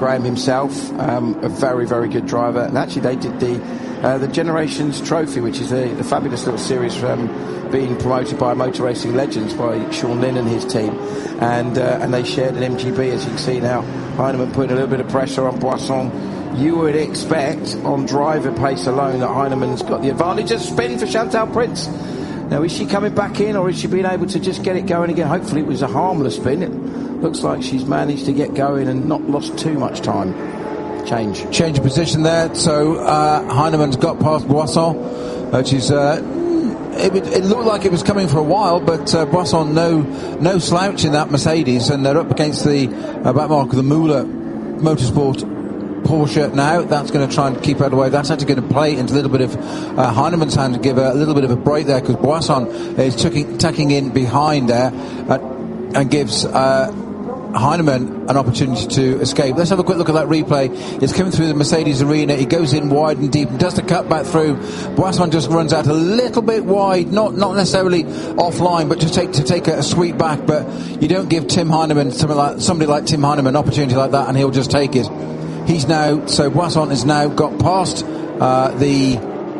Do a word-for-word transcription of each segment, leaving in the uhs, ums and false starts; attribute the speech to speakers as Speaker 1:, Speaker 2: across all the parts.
Speaker 1: Graham himself, um, a very, very good driver. And actually they did the uh, the Generations Trophy, which is a, a fabulous little series um, being promoted by Motor Racing Legends by Sean Lynn and his team. And uh, and they shared an M G B, as you can see now. Heinemann putting a little bit of pressure on Boisson. You would expect on driver pace alone that Heinemann's got the advantage. A spin for Chantal Prince. Now, is she coming back in, or is she being able to just get it going again? Hopefully it was a harmless spin. It looks like she's managed to get going and not lost too much time. Change.
Speaker 2: Change of position there. So uh, Heinemann's got past Boisson, which is... Uh, It, it looked like it was coming for a while, but uh, Boisson no no slouch in that Mercedes, and they're up against the uh, back mark of the Müller Motorsport Porsche now. That's going to try and keep out of the way. That's actually going to play into a little bit of uh, Heinemann's hand to give a, a little bit of a break there, because Boisson is tucking, tucking in behind there uh, and gives uh, Heinemann an opportunity to escape. Let's have a quick look at that replay. It's coming through the Mercedes arena. He goes in wide and deep and does the cut back through. Boisson just runs out a little bit wide, not not necessarily offline, but just take to take a, a sweep back. But you don't give Tim Heinemann, somebody like, somebody like Tim Heinemann, an opportunity like that, and he'll just take it. He's now, so Boisson has now got past uh, the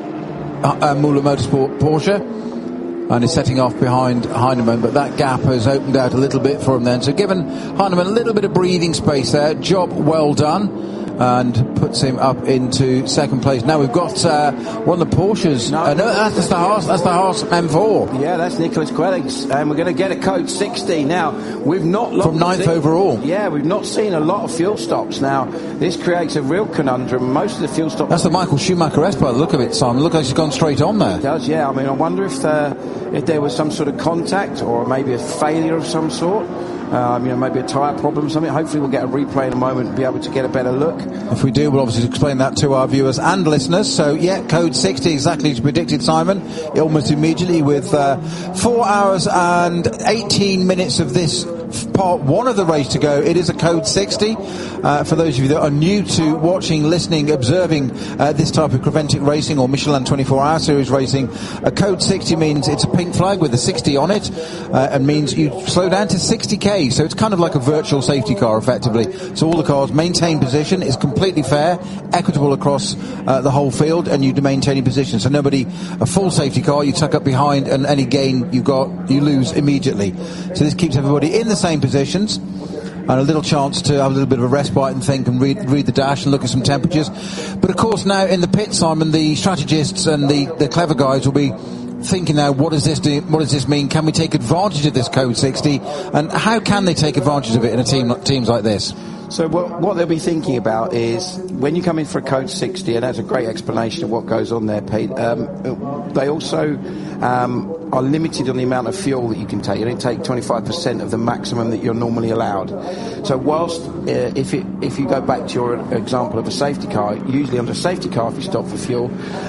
Speaker 2: uh, uh, Müller Motorsport Porsche, and is setting off behind Heinemann, but that gap has opened out a little bit for him then. So given Heinemann a little bit of breathing space there, job well done, and puts him up into second place. Now we've got uh, one of the Porsches. No, uh, no that's the Haas. That's the Haas M four.
Speaker 1: Yeah, that's Nicholas Quellings, and we're going to get a code sixty. Now we've not
Speaker 2: from ninth
Speaker 1: seen,
Speaker 2: overall.
Speaker 1: Yeah, we've not seen a lot of fuel stops. Now this creates a real conundrum. Most of the fuel stops.
Speaker 2: That's the Michael Schumacher-esque by the look of it, Simon. Look like she's gone straight on there.
Speaker 1: It does, yeah. I mean, I wonder if uh, if there was some sort of contact or maybe a failure of some sort. Um, you know, maybe a tyre problem or something. Hopefully we'll get a replay in a moment and be able to get a better look.
Speaker 2: If we do, we'll obviously explain that to our viewers and listeners. So, yeah, code sixty, exactly as predicted, Simon. Almost immediately with uh, four hours and eighteen minutes of this part one of the race to go. It is a code sixty. Uh, for those of you that are new to watching, listening, observing uh, this type of Creventic racing or Michelin twenty-four hour series racing, a code sixty means it's a pink flag with a sixty on it, uh, and means you slow down to sixty k. So it's kind of like a virtual safety car, effectively. So all the cars maintain position. It's completely fair, equitable across uh, the whole field, and you maintain position. So nobody, a full safety car, you tuck up behind, and any gain you've got, you lose immediately. So this keeps everybody in the same positions, and a little chance to have a little bit of a respite and think and read read the dash and look at some temperatures. But of course now in the pit, Simon, the strategists and the, the clever guys will be thinking now, what does this do? What does this mean? Can we take advantage of this code sixty? And how can they take advantage of it in a team teams like this?
Speaker 1: So what, what they'll be thinking about is when you come in for a code sixty, and that's a great explanation of what goes on there, Pete. Um, they also um, are limited on the amount of fuel that you can take. You don't take twenty-five percent of the maximum that you're normally allowed. So whilst uh, if it, if you go back to your example of a safety car, usually under a safety car, if you stop for fuel,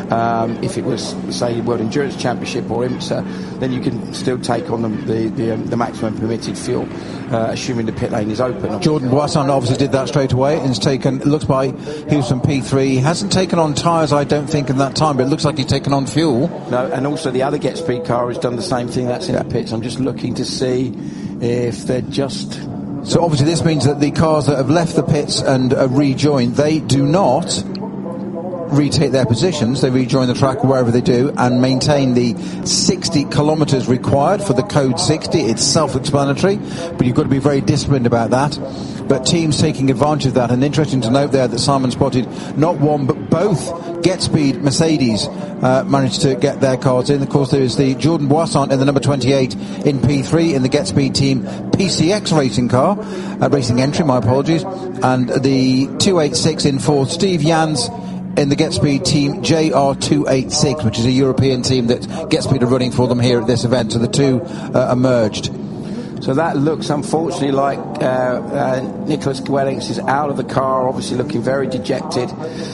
Speaker 1: um, if it was say World Endurance Championship or IMSA, then you can still take on the the, the, um, the maximum permitted fuel, uh, assuming the pit lane is open.
Speaker 2: Jordan Boisson obviously did that straight away, and he's taken, it looks like he was from P three. He hasn't taken on tyres, I don't think, in that time, but it looks like he's taken on fuel.
Speaker 1: No, and also the other Get Speed car has done the same thing. That's in yeah. the pits. I'm just looking to see if they're just...
Speaker 2: So obviously this means that the cars that have left the pits and uh, rejoined, they do not retake their positions. They rejoin the track wherever they do and maintain the sixty kilometres required for the code sixty. It's self-explanatory, but you've got to be very disciplined about that. But teams taking advantage of that, and interesting to note there that Simon spotted not one but both Get Speed Mercedes uh, managed to get their cars in. Of course, there is the Jordan Boisson in the number twenty-eight in P three in the Get Speed team P C X racing car, uh, racing entry, my apologies, and the two eighty-six in fourth, Steve Jans in the Get Speed team J R two eighty-six, which is a European team that Get Speed are running for them here at this event. So the two uh, are merged.
Speaker 1: So that looks, unfortunately, like uh, uh, Nicholas Quellings is out of the car, obviously looking very dejected.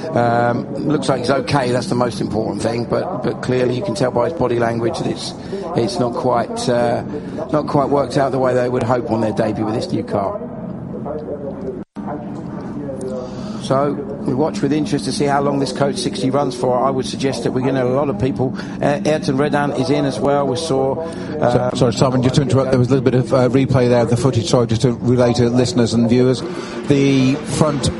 Speaker 1: Um, looks like he's okay, that's the most important thing, but but clearly you can tell by his body language that it's it's not quite uh, not quite worked out the way they would hope on their debut with this new car. So we watch with interest to see how long this code sixty runs for. I would suggest that we're going to have a lot of people. Uh, Ayrton Redan is in as well. We saw...
Speaker 2: Uh, so, sorry, Simon, just to interrupt, there was a little bit of uh, replay there of the footage, sorry, just to relay to listeners and viewers. The front